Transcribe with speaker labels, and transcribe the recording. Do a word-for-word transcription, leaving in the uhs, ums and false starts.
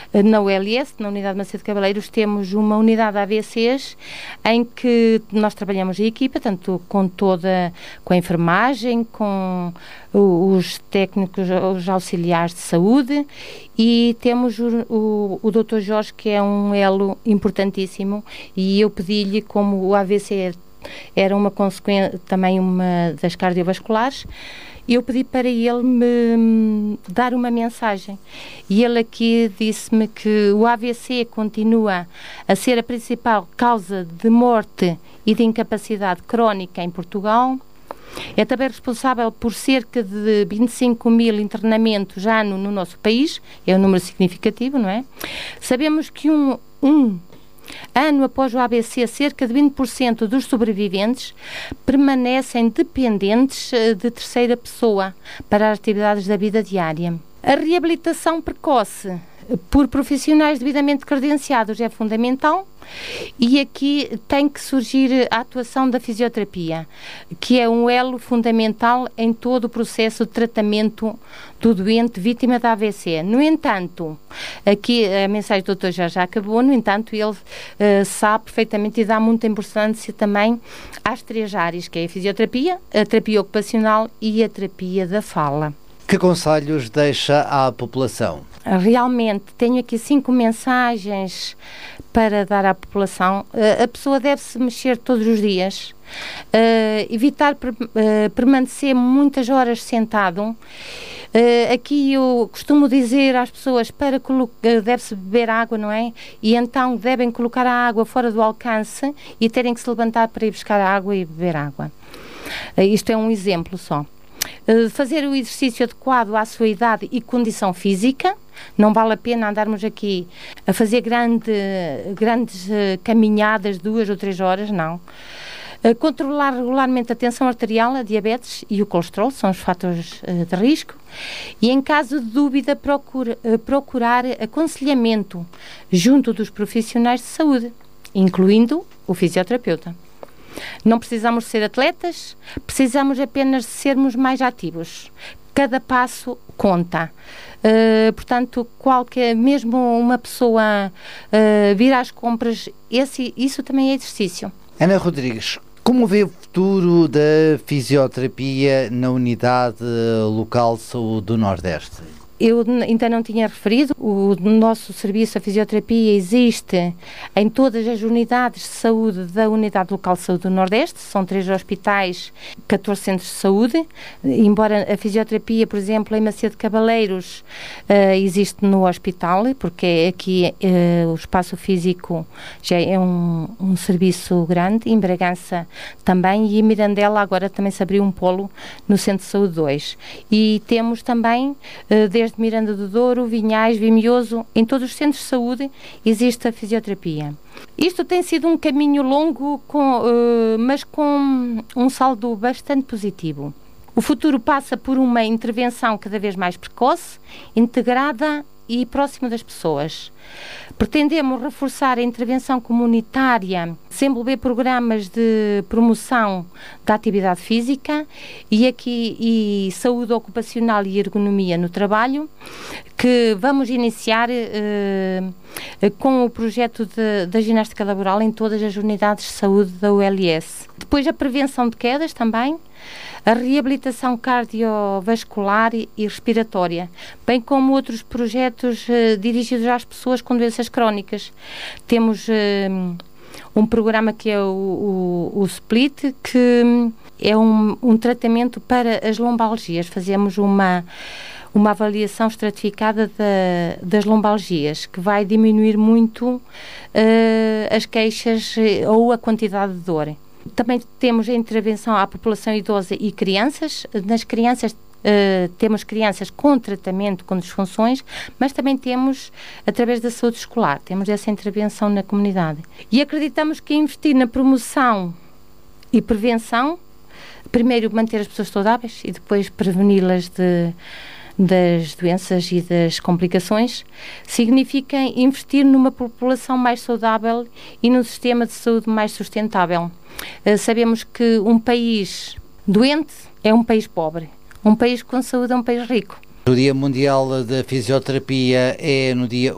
Speaker 1: Na U L S, na Unidade Macedo Cabeleiros, temos uma unidade A V Cs em que nós trabalhamos em equipa, tanto com toda, com a enfermagem, com os técnicos, os auxiliares de saúde, e temos o, o, o doutor Jorge, que é um elo importantíssimo, e eu pedi-lhe, como o A V C era uma consequência, também uma das cardiovasculares, eu pedi para ele me dar uma mensagem, e ele aqui disse-me que o A V C continua a ser a principal causa de morte e de incapacidade crónica em Portugal. É também responsável por cerca de vinte e cinco mil internamentos ano no nosso país, é um número significativo, não é? Sabemos que um, um ano após o A V C, cerca de vinte por cento dos sobreviventes permanecem dependentes de terceira pessoa para as atividades da vida diária. A reabilitação precoce por profissionais devidamente credenciados é fundamental, e aqui tem que surgir a atuação da fisioterapia, que é um elo fundamental em todo o processo de tratamento do doente vítima da A V C. No entanto, aqui a mensagem do doutor já já acabou, no entanto ele uh, sabe perfeitamente e dá muita importância também às três áreas, que é a fisioterapia, a terapia ocupacional e a terapia da fala.
Speaker 2: Que conselhos deixa à população?
Speaker 1: Realmente, tenho aqui cinco mensagens para dar à população. Uh, a pessoa deve-se mexer todos os dias, uh, evitar per, uh, permanecer muitas horas sentado. Uh, aqui eu costumo dizer às pessoas para uh, deve-se beber água, não é? E então devem colocar a água fora do alcance e terem que se levantar para ir buscar a água e beber água. Uh, isto é um exemplo só. Uh, fazer o exercício adequado à sua idade e condição física. Não vale a pena andarmos aqui a fazer grande, grandes uh, caminhadas, duas ou três horas, não. Uh, controlar regularmente a tensão arterial, a diabetes e o colesterol, são os fatores uh, de risco. E em caso de dúvida, procura, uh, procurar aconselhamento junto dos profissionais de saúde, incluindo o fisioterapeuta. Não precisamos ser atletas, precisamos apenas de sermos mais ativos. Cada passo conta. Uh, portanto, qualquer, mesmo uma pessoa uh, vir às compras, esse, isso também é exercício.
Speaker 2: Ana Rodrigues, como vê o futuro da fisioterapia na Unidade Local de Saúde do Nordeste?
Speaker 1: Eu ainda não tinha referido, o nosso serviço de fisioterapia existe em todas as unidades de saúde da Unidade Local de Saúde do Nordeste, são três hospitais, catorze centros de saúde, embora a fisioterapia, por exemplo, em Macedo Cabeleiros, uh, existe no hospital, porque aqui uh, o espaço físico já é um, um serviço grande, em Bragança também, e em Mirandela agora também se abriu um polo no Centro de Saúde dois. E temos também, uh, desde de Miranda do Douro, Vinhais, Vimioso, em todos os centros de saúde existe a fisioterapia. Isto tem sido um caminho longo, com, uh, mas com um saldo bastante positivo. O futuro passa por uma intervenção cada vez mais precoce, integrada e próxima das pessoas. Pretendemos reforçar a intervenção comunitária, desenvolver programas de promoção da atividade física e aqui e saúde ocupacional e ergonomia no trabalho, que vamos iniciar eh, com o projeto de, da ginástica laboral em todas as unidades de saúde da U L S. Depois a prevenção de quedas também, a reabilitação cardiovascular e respiratória, bem como outros projetos eh, dirigidos às pessoas com doenças crónicas. Temos eh, um programa que é o, o, o Split, que é um, um tratamento para as lombalgias. Fazemos uma, uma avaliação estratificada da, das lombalgias, que vai diminuir muito eh, as queixas ou a quantidade de dor. Também temos a intervenção à população idosa e crianças. Nas crianças, uh, temos crianças com tratamento com disfunções, mas também temos, através da saúde escolar, temos essa intervenção na comunidade. E acreditamos que investir na promoção e prevenção, primeiro manter as pessoas saudáveis e depois preveni-las de, das doenças e das complicações, significa investir numa população mais saudável e num sistema de saúde mais sustentável. Uh, sabemos que um país doente é um país pobre, um país com saúde é um país rico.
Speaker 2: O Dia Mundial da Fisioterapia é no dia